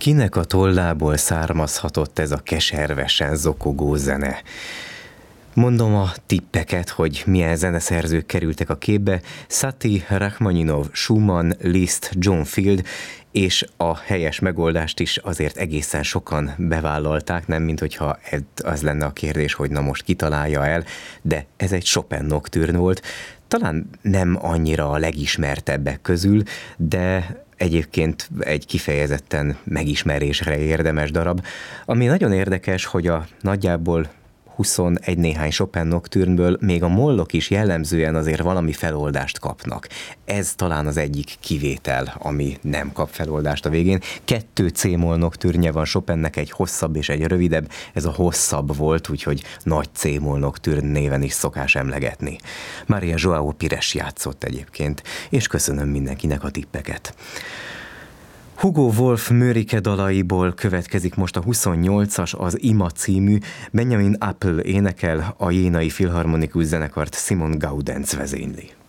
Kinek a tollából származhatott ez a keservesen zokogó zene? Mondom a tippeket, hogy milyen zeneszerzők kerültek a képbe. Satie, Rachmaninov, Schumann, Liszt, John Field, és a helyes megoldást is azért egészen sokan bevállalták, nem mint hogyha az lenne a kérdés, hogy na most kitalálja el, de ez egy Chopin nocturne volt. Talán nem annyira a legismertebbek közül, de egyébként egy kifejezetten megismerésre érdemes darab. Ami nagyon érdekes, hogy a nagyjából 21 néhány Chopin nocturneből még a mollok is jellemzően azért valami feloldást kapnak. Ez talán az egyik kivétel, ami nem kap feloldást a végén. 2 C-moll nocturne van Chopinnek, egy hosszabb és egy rövidebb. Ez a hosszabb volt, úgyhogy nagy C-moll nocturne néven is szokás emlegetni. Maria João Pires játszott egyébként, és köszönöm mindenkinek a tippeket. Hugo Wolf Mörike dalaiból következik most a 28-as, az Ima című. Benjamin Apple énekel, a Jénai Filharmonikus Zenekart Simon Gaudenz vezényli.